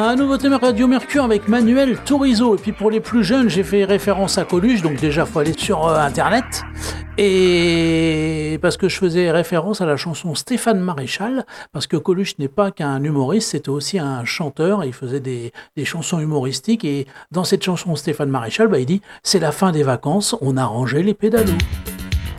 Un nouveau thème Radio Mercure avec Manuel Turizo. Et puis pour les plus jeunes, j'ai fait référence à Coluche, donc déjà faut aller sur Internet. Et parce que je faisais référence à la chanson Stéphane Maréchal, parce que Coluche n'est pas qu'un humoriste, c'était aussi un chanteur, il faisait des chansons humoristiques, et dans cette chanson Stéphane Maréchal, il dit « C'est la fin des vacances, on a rangé les pédalos ».